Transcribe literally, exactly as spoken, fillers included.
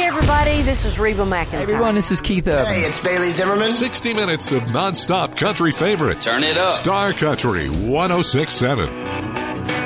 everybody. This is Reba McEntire. Hey, everyone, this is Keith Urban. Hey, it's Bailey Zimmerman. sixty minutes of nonstop country favorites. Turn it up. Star Country one oh six point seven.